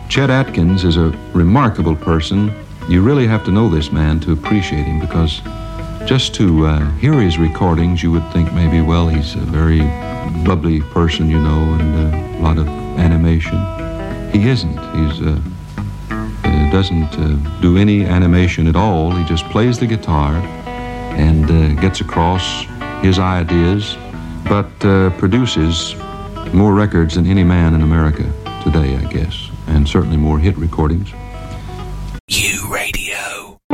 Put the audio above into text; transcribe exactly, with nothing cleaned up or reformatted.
Chet Atkins is a remarkable person. You really have to know this man to appreciate him, because just to uh, hear his recordings, you would think maybe, well, he's a very bubbly person, you know, and uh, a lot of animation. He isn't. He's uh, uh, doesn't uh, do any animation at all. He just plays the guitar and uh, gets across his ideas, but uh, produces more records than any man in America today, I guess, and certainly more hit recordings.